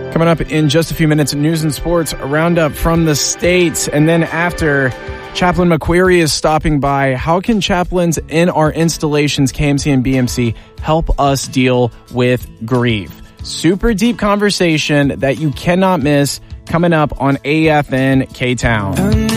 Coming up in just a few minutes, news and sports, a roundup from the States. And then after, Chaplain McQuarrie is stopping by. How can chaplains in our installations, KMC and BMC, help us deal with grief? Super deep conversation that you cannot miss coming up on AFN K-Town.